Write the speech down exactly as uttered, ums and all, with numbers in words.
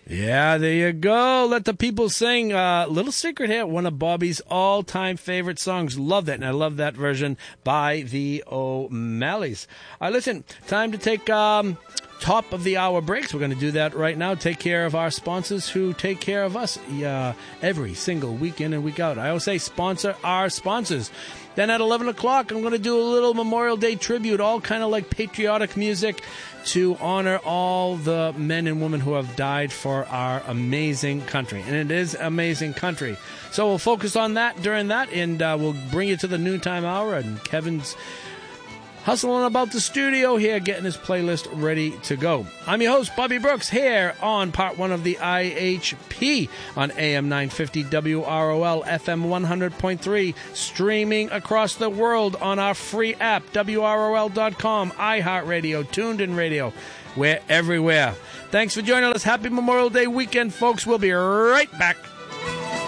Yeah, there you go. Let the people sing. Uh, little secret here, one of Bobby's all-time favorite songs. Love that, and I love that version by the O'Malleys. All right, listen, time to take um, top of the hour breaks. We're going to do that right now. Take care of our sponsors who take care of us uh, every single week in and week out. I always say sponsor our sponsors. Then at eleven o'clock, I'm going to do a little Memorial Day tribute, all kind of like patriotic music to honor all the men and women who have died for our amazing country. And it is amazing country. So we'll focus on that during that, and uh, we'll bring you to the noontime hour. And Kevin's hustling about the studio here, getting his playlist ready to go. I'm your host, Bobby Brooks, here on part one of the I H P on A M nine fifty W R O L, F M one hundred point three, streaming across the world on our free app, W R O L dot com, iHeartRadio, Tuned In Radio. We're everywhere. Thanks for joining us. Happy Memorial Day weekend, folks. We'll be right back.